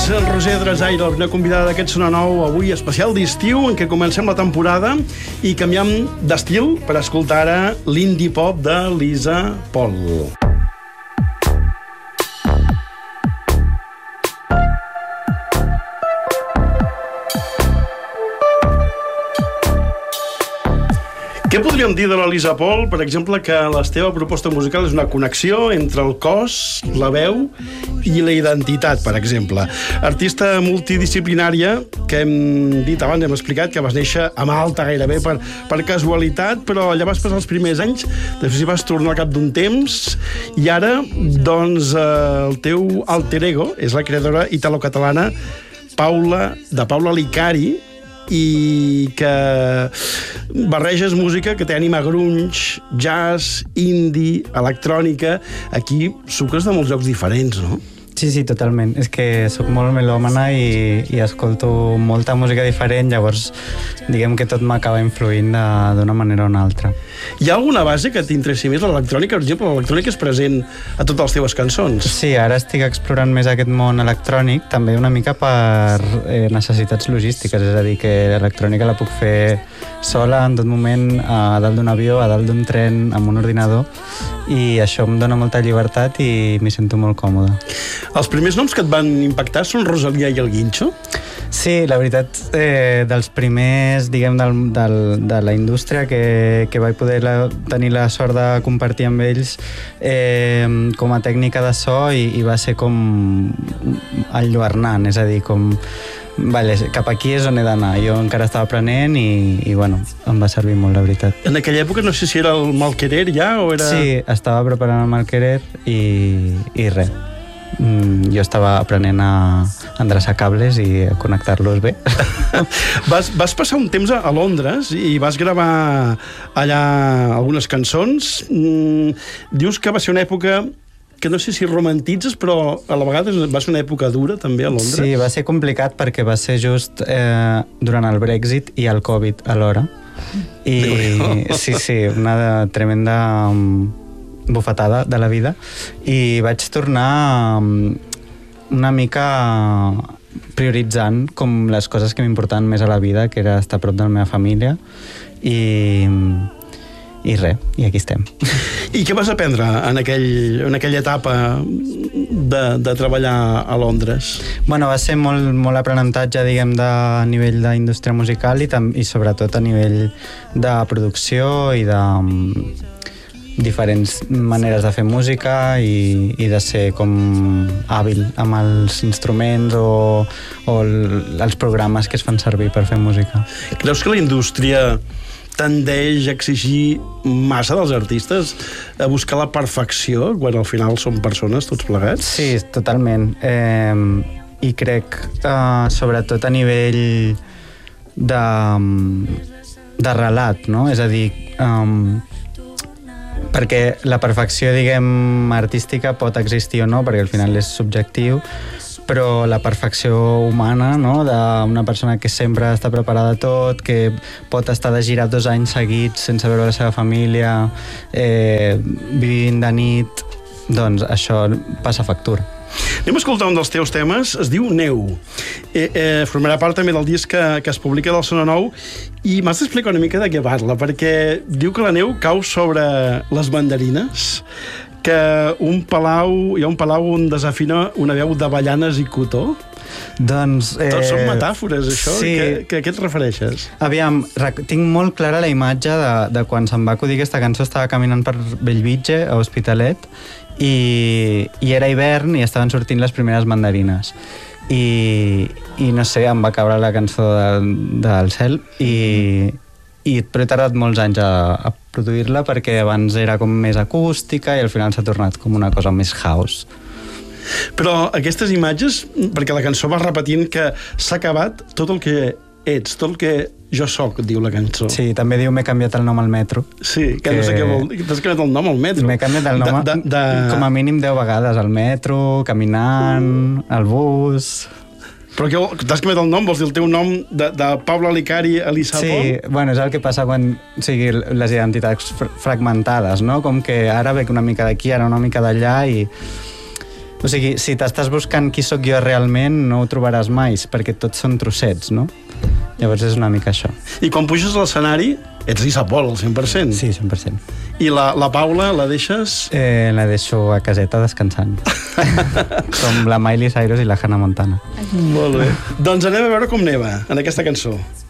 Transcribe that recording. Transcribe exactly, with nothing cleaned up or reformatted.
Roser Drasaire, la primera convidada d'aquest Sona Nou, avui especial d'estiu, en què comencem la temporada i canviem d'estil per escoltar ara l'indie pop de Lisa Paul. Què podríem dir de la Lisa Paul? Per exemple, que la teva proposta musical és una connexió entre el cos, la veu i la identitat, per exemple. Artista multidisciplinària, que hem dit abans, hem explicat que vas néixer a Malta gairebé per, per casualitat, però allà vas passar els primers anys, després hi vas tornar al cap d'un temps, i ara, doncs, eh, el teu alter ego és la creadora italo-catalana Paula, de Paula Licari, i que barreges música que té ànima grunge, jazz, indie, electrònica. Aquí suques de molts llocs diferents, no? Sí, sí, totalment. És que sóc molt melòmana i, i escolto molta música diferent, llavors diguem que tot m'acaba influint d'una manera o una altra. Hi ha alguna base que t'interessi més? L'electrònica, per exemple, l'electrònica és present a totes les teves cançons. Sí, ara estic explorant més aquest món electrònic, també una mica per eh, necessitats logístiques, és a dir, que l'electrònica la puc fer sola en tot moment, a dalt d'un avió, a dalt d'un tren, amb un ordinador, i això em dona molta llibertat i m'hi sento molt còmode. Els primers noms que et van impactar són Rosalía i el Guincho? Sí, la veritat, eh, dels primers, diguem, del, del, de la indústria que, que vaig poder la, tenir la sort de compartir amb ells eh, com a tècnica de so i, i va ser com enlluernant, és a dir, com vale, cap aquí és on he d'anar. Jo encara estava aprenent i, i bueno, em va servir molt, la veritat. En aquella època no sé si era el Malquerer ja o era... Sí, estava preparant el Malquerer i, i res. Mm, jo estava aprenent a endreçar cables i a connectar-los bé. vas, vas passar un temps a Londres i vas gravar allà algunes cançons. Mm, dius que va ser una època que no sé si romantitzes, però a la vegada va ser una època dura també a Londres. Sí, va ser complicat perquè va ser just eh, durant el Brexit i el Covid alhora. I sí, sí, una tremenda bufetada de la vida. I vaig tornar una mica prioritzant com les coses que m'importaven més a la vida, que era estar a prop de la meva família, i... i res, i aquí estem. I què vas aprendre en, aquell, en aquella etapa de, de treballar a Londres? Bueno, va ser molt, molt aprenentatge, diguem, de a nivell d'indústria musical i, tam, i sobretot a nivell de producció i de um, diferents maneres de fer música i, i de ser com hàbil amb els instruments o, o el, els programes que es fan servir per fer música. Creus que la indústria tendeix a exigir massa dels artistes, a buscar la perfecció, quan al final són persones tots plegats? Sí, totalment. Eh, I crec, eh, sobretot a nivell de, de relat, no? És a dir, eh, perquè la perfecció, diguem, artística pot existir o no, perquè al final és subjectiu, però la perfecció humana, no? D'una persona que sempre està preparada a tot, que pot estar de gira dos anys seguits sense veure la seva família, eh, vivint de nit, doncs això passa factura. Anem a escoltar un dels teus temes, es diu Neu. Eh, eh, formarà part també del disc que, que es publica del Sona Nou, i m'has d'explicar una mica de què parla, perquè diu que la neu cau sobre les mandarines, que un palau, hi ha un palau on desafina una veu d'avellanes i cotó. Doncs... Eh, Tots són metàfores, això? Sí. Que, que, a què et refereixes? Aviam, tinc molt clara la imatge de, de quan se'm va acudir aquesta cançó. Estava caminant per Bellvitge, a Hospitalet, i, i era hivern i estaven sortint les primeres mandarines. I, i no sé, em va caure la cançó de, del cel i... I, però he tardat molts anys a, a produir-la perquè abans era com més acústica i al final s'ha tornat com una cosa més house. Però aquestes imatges, perquè la cançó va repetint que s'ha acabat tot el que ets, tot el que jo soc, diu la cançó. Sí, també diu m'he canviat el nom al metro. Sí, que, que... no sé què vol dir. T'has canviat el nom al metro. M'he canviat el nom de, de, de... com a mínim deu vegades, al metro, caminant, al bus... Però que t'has canviat el nom? Vols dir el teu nom de, de Paula Licari a Lisa Paul? Sí, bueno, és el que passa quan, o sigui, les identitats fragmentades, no? Com que ara veig una mica d'aquí, ara una mica d'allà i... O sigui, si t'estàs buscant qui sóc jo realment, no ho trobaràs mai, perquè tots són trossets, no? Llavors és una mica això. I quan puges a l'escenari, ets Lisa Paul, al cent per cent. Sí, cent per cent. I la, la Paula, la deixes? Eh, la deixo a caseta descansant. Com la Miley Cyrus i la Hannah Montana. Molt bé. Doncs anem a veure com neva en aquesta cançó.